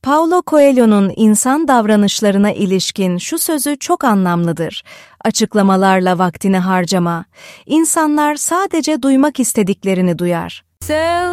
Paulo Coelho'nun insan davranışlarına ilişkin şu sözü çok anlamlıdır. Açıklamalarla vaktini harcama. İnsanlar sadece duymak istediklerini duyar.